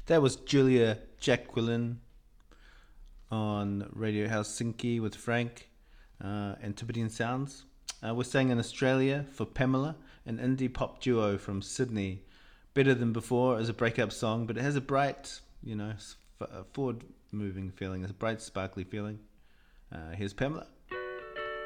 That was Julia Jacqueline on Radio Helsinki with Frank and Tibetan Sounds. We're staying in Australia for Pamela, an indie pop duo from Sydney. Better Than Before is a breakup song, but it has a bright, forward moving feeling. It's a bright, sparkly feeling. Here's Pamela.